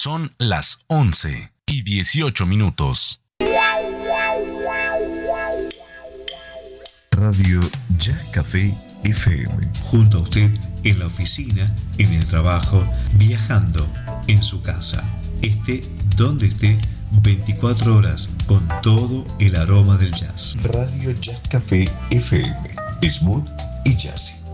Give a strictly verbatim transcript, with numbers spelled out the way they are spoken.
Son las once y dieciocho minutos. Radio Jazz Café F M. Junto a usted en la oficina, en el trabajo, viajando, en su casa. Esté donde esté, veinticuatro horas con todo el aroma del jazz. Radio Jazz Café F M. Smooth y jazzy.